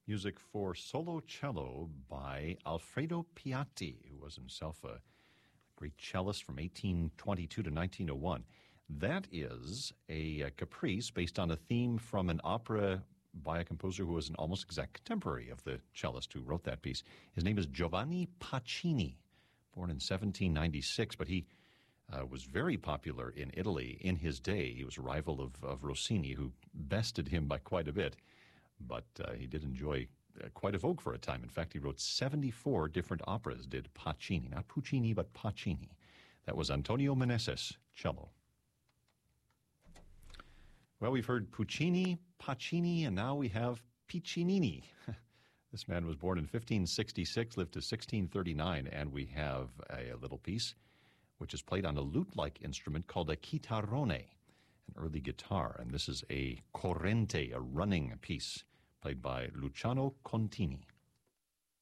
Music for solo cello by Alfredo Piatti, who was himself a great cellist from 1822 to 1901. That is a caprice based on a theme from an opera by a composer who was an almost exact contemporary of the cellist who wrote that piece. His name is Giovanni Pacini, born in 1796, but he was very popular in Italy in his day. He was a rival of Rossini, who bested him by quite a bit. But he did enjoy quite a vogue for a time. In fact, he wrote 74 different operas, did Pacini. Not Puccini, but Pacini. That was Antonio Meneses, cello. Well, we've heard Puccini, Pacini, and now we have Piccinini. This man was born in 1566, lived to 1639, and we have a little piece which is played on a lute-like instrument called a chitarrone, an early guitar, and this is a corrente, a running piece, played by Luciano Contini.